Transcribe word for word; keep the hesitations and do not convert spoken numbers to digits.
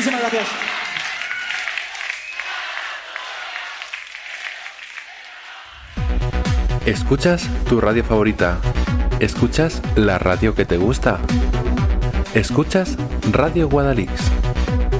Muchísimas gracias. ¿Escuchas tu radio favorita? ¿Escuchas la radio que te gusta? ¿Escuchas Radio Guadalix?